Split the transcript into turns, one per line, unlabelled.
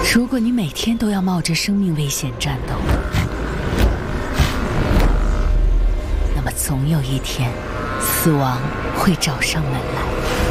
如果你每天都要冒着生命危险战斗，那么总有一天，死亡会找上门来。